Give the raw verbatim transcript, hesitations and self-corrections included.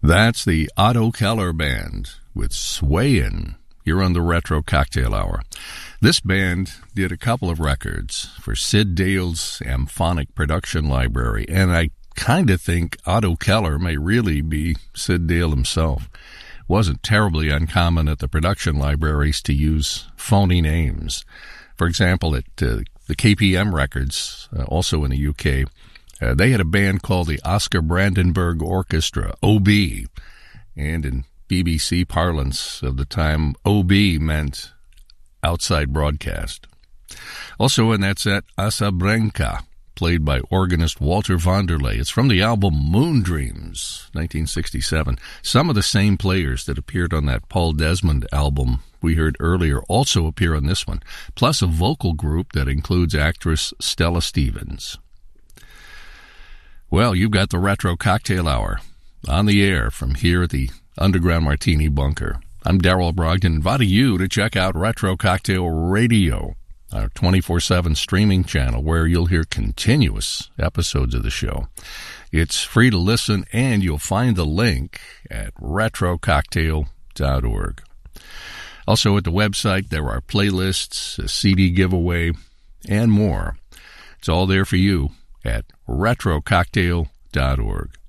That's the Otto Keller Band with Swayin' here on the Retro Cocktail Hour. This band did a couple of records for Sid Dale's Amphonic Production Library, and I kind of think Otto Keller may really be Sid Dale himself. It wasn't terribly uncommon at the production libraries to use phony names. For example, at uh, the K P M records, uh, also in the U K, uh, they had a band called the Oscar Brandenburg Orchestra, O B, and in B B C parlance of the time, O B meant outside broadcast. Also in that set, Asabrenka, played by organist Walter Vanderlei. It's from the album Moon Dreams, nineteen sixty-seven. Some of the same players that appeared on that Paul Desmond album we heard earlier also appear on this one, plus a vocal group that includes actress Stella Stevens. Well, you've got the Retro Cocktail Hour on the air from here at the Underground Martini Bunker. I'm Darrell Brogdon, inviting you to check out Retro Cocktail Radio, our twenty-four seven streaming channel where you'll hear continuous episodes of the show. It's free to listen, and you'll find the link at retro cocktail dot org. Also at the website, there are playlists, a C D giveaway, and more. It's all there for you at retro cocktail dot org.